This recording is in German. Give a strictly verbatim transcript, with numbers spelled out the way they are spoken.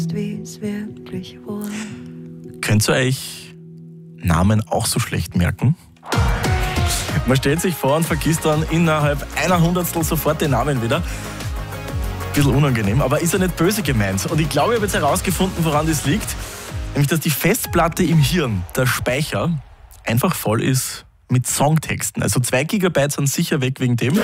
wie es wirklich war. Könnt ihr euch Namen auch so schlecht merken? Man stellt sich vor und vergisst dann innerhalb einer Hundertstel sofort den Namen wieder. Bisschen unangenehm, aber ist ja nicht böse gemeint. Und ich glaube, ich habe jetzt herausgefunden, woran das liegt. Nämlich, dass die Festplatte im Hirn, der Speicher, einfach voll ist mit Songtexten. Also zwei Gigabyte sind sicher weg wegen dem.